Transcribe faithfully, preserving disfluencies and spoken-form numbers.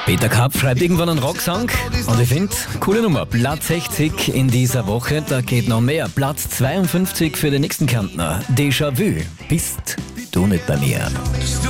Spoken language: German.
Peter Kapp schreibt irgendwann einen Rocksong und ich finde, coole Nummer. Platz sechzig in dieser Woche, da geht noch mehr. Platz zweiundfünfzig für den nächsten Kärntner. Déjà-vu, bist du nicht bei mir.